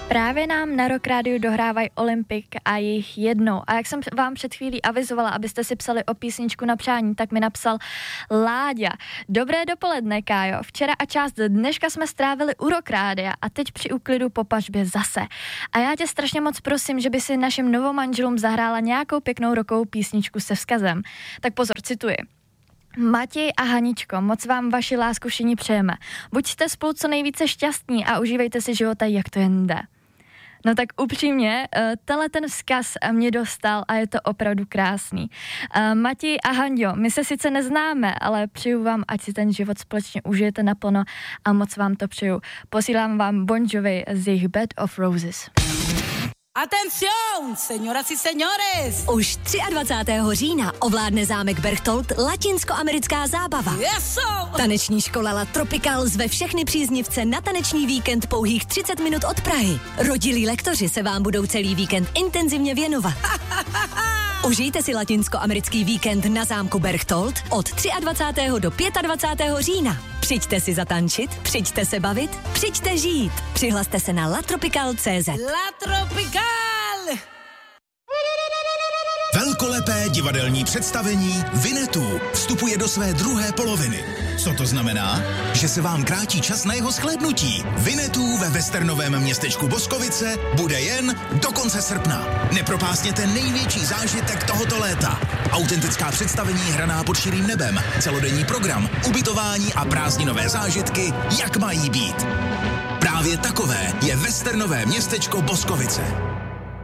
Právě nám na Rock Rádiu dohrávají Olympik a jejich jednou. A jak jsem vám před chvílí avizovala, abyste si psali o písničku na přání, tak mi napsal Láďa. Dobré dopoledne, Kájo. Včera a část dneška jsme strávili u Rock Rádia a teď při úklidu po pažbě zase. A já tě strašně moc prosím, že by si našim novomanželům zahrála nějakou pěknou rockovou písničku se vzkazem. Tak pozor, cituji. Matěj a Haničko, moc vám vaši lásku všichni přejeme. Buďte spolu co nejvíce šťastní a užívejte si života, jak to jen jde. No tak upřímně, tenhle ten vzkaz mě dostal a je to opravdu krásný. Matěj a Hanďo, my se sice neznáme, ale přeju vám, ať si ten život společně užijete naplno a moc vám to přeju. Posílám vám Bon Jovi z jejich Bed of Roses. Atención, señoras y señores! Už 23. října ovládne zámek Berchtold latinskoamerická zábava. Eso! Taneční škola La Tropical zve všechny příznivce na taneční víkend pouhých 30 minut od Prahy. Rodilí lektoři se vám budou celý víkend intenzivně věnovat. Užijte si latinskoamerický víkend na zámku Berchtold od 23. do 25. října. Přijďte si zatančit, přijďte se bavit, přijďte žít. Přihlaste se na latropical.cz. La Tropical! Velkolepé divadelní představení Vinetů vstupuje do své druhé poloviny. Co to znamená? Že se vám krátí čas na jeho shlédnutí. Vinetů ve westernovém městečku Boskovice bude jen do konce srpna. Nepropásněte největší zážitek tohoto léta. Autentická představení hraná pod širým nebem, celodenní program, ubytování a prázdninové zážitky, jak mají být. Právě takové je westernové městečko Boskovice.